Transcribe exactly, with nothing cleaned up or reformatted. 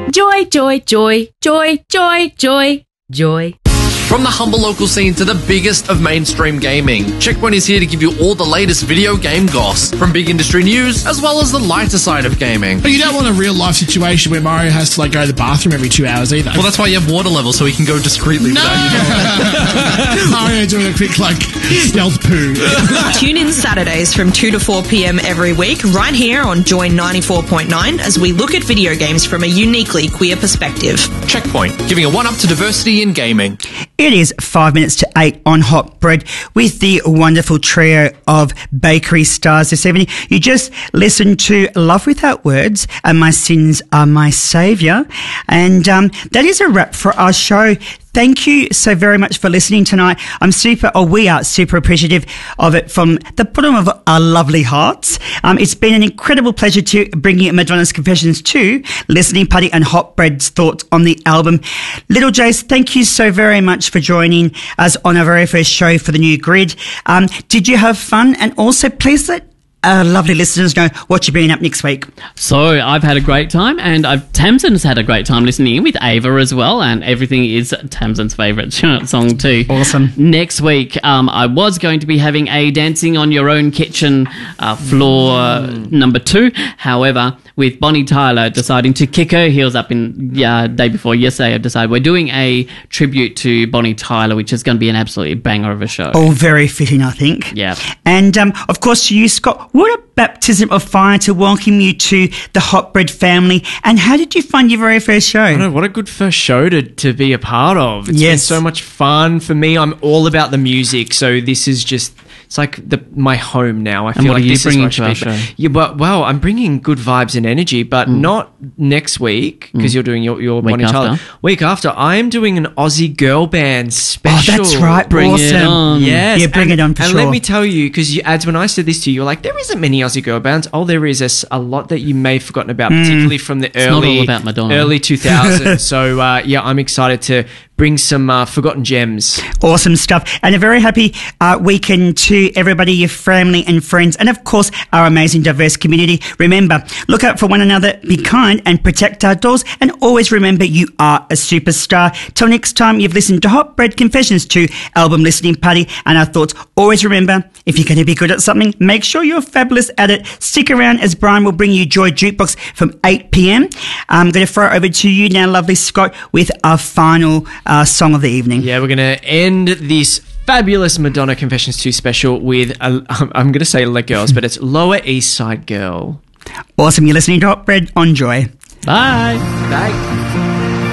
Joy, joy, joy, joy, joy, joy, joy. From the humble local scene to the biggest of mainstream gaming, Checkpoint is here to give you all the latest video game goss, from big industry news as well as the lighter side of gaming. But you don't want a real life situation where Mario has to like go to the bathroom every two hours either. Well, that's why you have water levels, so he can go discreetly. No! Mario doing a quick like stealth poo. Tune in Saturdays from two to four p.m. every week, right here on Joy ninety-four point nine, as we look at video games from a uniquely queer perspective. Checkpoint, giving a one-up to diversity in gaming. It is five minutes to eight on Hot Bread with the wonderful trio of bakery stars this evening. You just listened to Love Without Words and My Sins Are My Saviour. And um, that is a wrap for our show. Thank you so very much for listening tonight. I'm super, or we are super appreciative of it from the bottom of our lovely hearts. Um, it's been an incredible pleasure to bring you Madonna's Confessions two, Listening Party and Hot Bread's thoughts on the album. Little Jace, thank you so very much for joining us on our very first show for the new grid. Um, did you have fun? And also please let Uh, lovely listeners know what you're bringing up next week. So I've had a great time, and I've Tamsin's had a great time listening in with Ava as well, and everything is Tamsin's favourite song too. Awesome. Next week, um, I was going to be having a Dancing on Your Own Kitchen uh, floor mm. number two. However, with Bonnie Tyler deciding to kick her heels up in uh, day before yesterday, I decided we're doing a tribute to Bonnie Tyler, which is going to be an absolutely banger of a show. All very fitting, I think. Yeah. And um, of course, to you, Scott, what a baptism of fire to welcome you to the Hot Bread family. And how did you find your very first show? I know, what a good first show to, to be a part of. It's yes. been so much fun for me. I'm all about the music, so this is just... It's like the my home now. I feel and what like are you this bringing is to our show? Yeah, but well, I'm bringing good vibes and energy, but mm. not next week because mm. you're doing your your week after. after. Week after, I am doing an Aussie girl band special. Oh, that's right. Bring awesome. it on. Yes, yeah, bring and, it on for and sure. let me tell you, because you, Ads, when I said this to you, you're like, there isn't many Aussie girl bands. Oh, there is a, a lot that you may have forgotten about, mm. particularly from the it's early not all about Madonna. early two thousands. So uh, yeah, I'm excited to bring some uh, forgotten gems. Awesome stuff. And a very happy uh, weekend to everybody, your family and friends, and of course, our amazing diverse community. Remember, look out for one another, be kind and protect our doors, and always remember you are a superstar. Till next time, you've listened to Hot Bread Confessions two, album listening party, and our thoughts. Always remember, if you're going to be good at something, make sure you're fabulous at it. Stick around as Brian will bring you Joy Jukebox from eight p.m. I'm going to throw it over to you now, lovely Scott, with our final uh, song of the evening. Yeah, we're going to end this fabulous Madonna Confessions two special with, a, I'm going to say Le Girls, but it's Lower East Side Girl. Awesome. You're listening to Hot Bread on Joy. Bye. Bye.